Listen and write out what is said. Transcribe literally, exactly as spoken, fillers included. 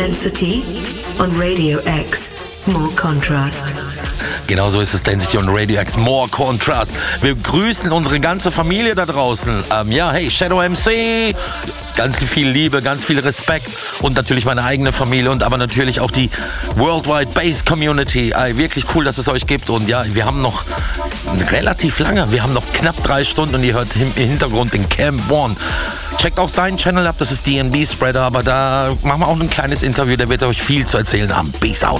Density on Radio X. More Contrast. Genau so ist es, Density on Radio X, More Contrast. Wir grüßen unsere ganze Familie da draußen. Ähm, ja, hey, Shadow M C, ganz viel Liebe, ganz viel Respekt und natürlich meine eigene Familie und aber natürlich auch die Worldwide Bass Community. Äh, wirklich cool, dass es euch gibt und ja, wir haben noch relativ lange, wir haben noch knapp drei Stunden und ihr hört im Hintergrund den Camp One. Checkt auch seinen Channel ab, das ist D N B Spreader, aber da machen wir auch ein kleines Interview, der wird euch viel zu erzählen haben. Peace out.